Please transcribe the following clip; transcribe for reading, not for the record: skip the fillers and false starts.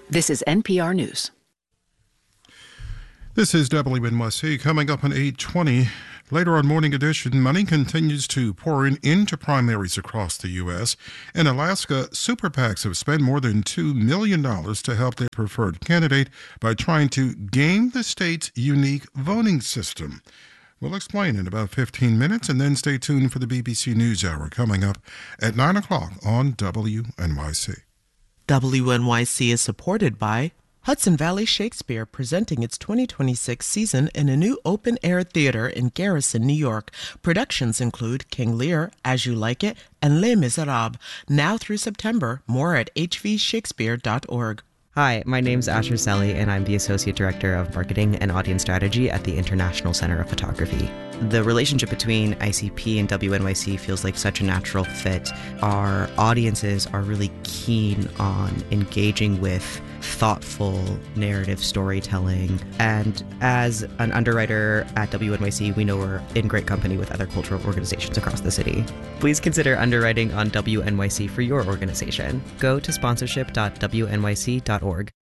This is NPR News. This is WNYC. Coming up on 8:20. Later on Morning Edition, money continues to pour into primaries across the U.S. In Alaska, super PACs have spent more than $2 million to help their preferred candidate by trying to game the state's unique voting system. We'll explain in about 15 minutes, and then stay tuned for the BBC NewsHour coming up at 9 o'clock on WNYC. WNYC is supported by Hudson Valley Shakespeare, presenting its 2026 season in a new open-air theater in Garrison, New York. Productions include King Lear, As You Like It, and Les Miserables. Now through September. More at hvshakespeare.org. Hi, my name's Asher Selly, and I'm the Associate Director of Marketing and Audience Strategy at the International Center of Photography. The relationship between ICP and WNYC feels like such a natural fit. Our audiences are really keen on engaging with thoughtful narrative storytelling, and as an underwriter at WNYC, we know we're in great company with other cultural organizations across the city. Please consider underwriting on WNYC for your organization. Go to sponsorship.wnyc.org.